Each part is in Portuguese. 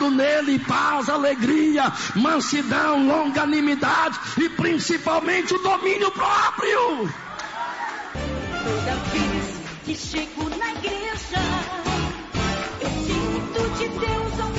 criado nele paz, alegria, mansidão, longanimidade e principalmente o domínio próprio. Toda vez que chego na igreja, eu sinto de Deus a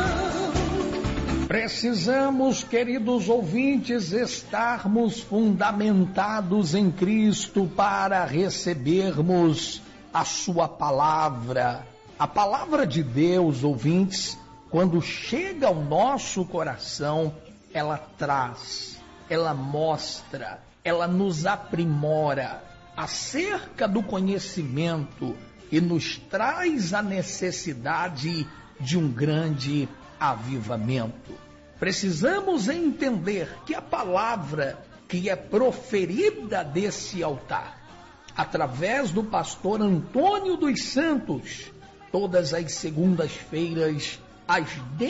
unção. Precisamos, queridos ouvintes, estarmos fundamentados em Cristo para recebermos a sua palavra. A palavra de Deus, ouvintes, quando chega ao nosso coração, ela traz, ela mostra, ela nos aprimora acerca do conhecimento e nos traz a necessidade de um grande avivamento. Precisamos entender que a palavra que é proferida desse altar, através do pastor Antônio dos Santos, todas as segundas-feiras, às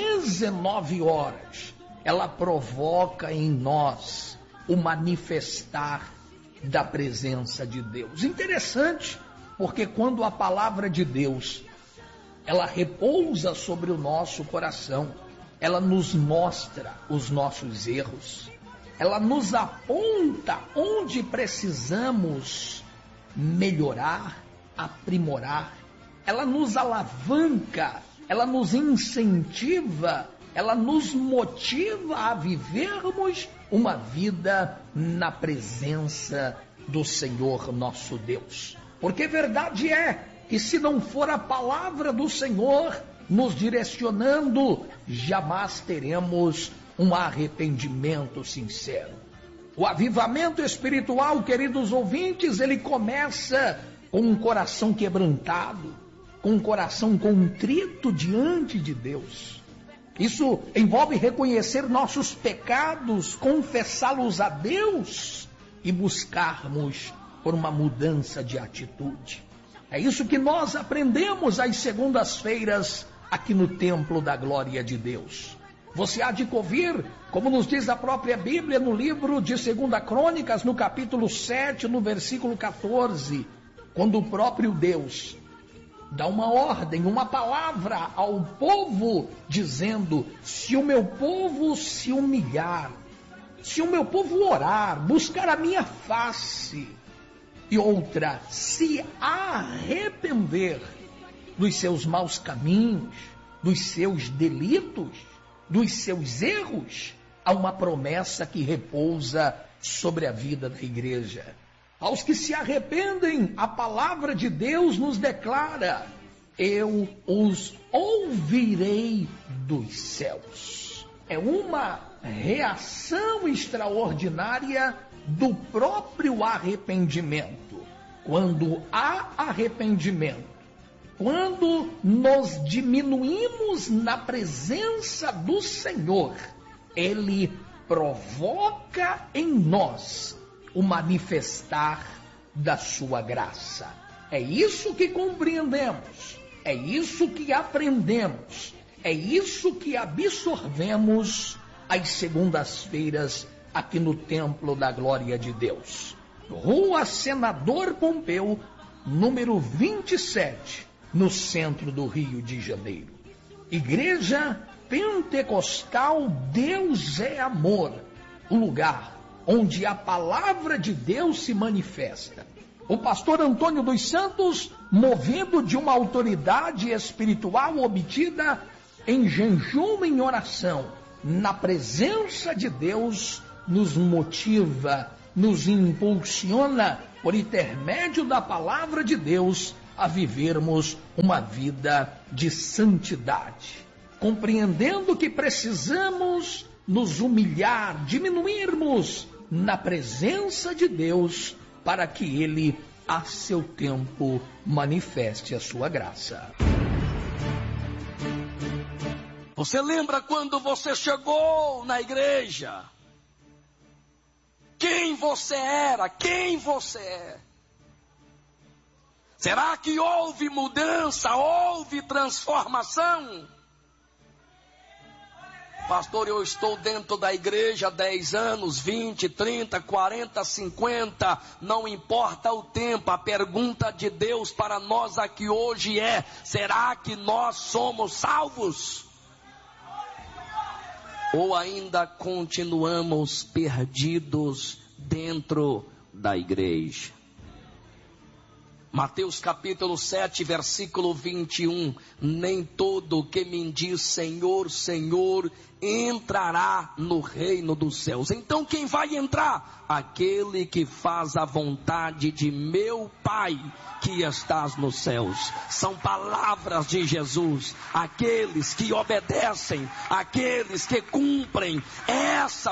19 horas, ela provoca em nós o manifestar da presença de Deus. Interessante, porque quando a palavra de Deus, ela repousa sobre o nosso coração, ela nos mostra os nossos erros, ela nos aponta onde precisamos melhorar, aprimorar, ela nos alavanca, ela nos incentiva, ela nos motiva a vivermos uma vida na presença do Senhor nosso Deus. Porque verdade é que se não for a palavra do Senhor nos direcionando, jamais teremos um arrependimento sincero. O avivamento espiritual, queridos ouvintes, ele começa com um coração quebrantado, com um coração contrito diante de Deus. Isso envolve reconhecer nossos pecados, confessá-los a Deus e buscarmos por uma mudança de atitude. É isso que nós aprendemos às segundas-feiras aqui no Templo da Glória de Deus. Você há de ouvir, como nos diz a própria Bíblia no livro de 2 Crônicas, no capítulo 7, no versículo 14, quando o próprio Deus dá uma ordem, uma palavra ao povo, dizendo: se o meu povo se humilhar, se o meu povo orar, buscar a minha face, e outra, se arrepender dos seus maus caminhos, dos seus delitos, dos seus erros, há uma promessa que repousa sobre a vida da igreja. Aos que se arrependem, a palavra de Deus nos declara: eu os ouvirei dos céus. É uma reação extraordinária do próprio arrependimento. Quando há arrependimento, quando nos diminuímos na presença do Senhor, Ele provoca em nós o manifestar da sua graça. É isso que compreendemos, é isso que aprendemos, é isso que absorvemos às segundas-feiras aqui no Templo da Glória de Deus. Rua Senador Pompeu, número 27, no centro do Rio de Janeiro. Igreja Pentecostal Deus é Amor, o lugar onde a palavra de Deus se manifesta. O pastor Antônio dos Santos, movido de uma autoridade espiritual obtida em jejum e em oração, na presença de Deus, nos motiva, nos impulsiona, por intermédio da palavra de Deus, a vivermos uma vida de santidade, compreendendo que precisamos nos humilhar, diminuirmos na presença de Deus, para que Ele, a seu tempo, manifeste a sua graça. Você lembra quando você chegou na igreja? Quem você era? Quem você é? Será que houve mudança? Houve transformação? Pastor, eu estou dentro da igreja há 10 anos, 20, 30, 40, 50, não importa o tempo. A pergunta de Deus para nós aqui hoje é: será que nós somos salvos? ou ainda continuamos perdidos dentro da igreja? Mateus capítulo 7, versículo 21, nem todo que me diz Senhor, Senhor, entrará no reino dos céus. Então quem vai entrar? Aquele que faz a vontade de meu Pai que estás nos céus. São palavras de Jesus. Aqueles que obedecem, aqueles que cumprem essa